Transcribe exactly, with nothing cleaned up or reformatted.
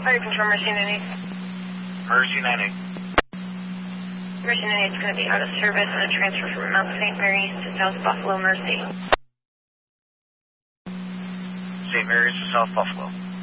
Fire Control, Mercy ninety-eight. Mercy ninety-eight. Mercy ninety-eight is going to be out of service on a transfer from Mount Saint Mary's to South Buffalo, Mercy. Saint Mary's to South Buffalo.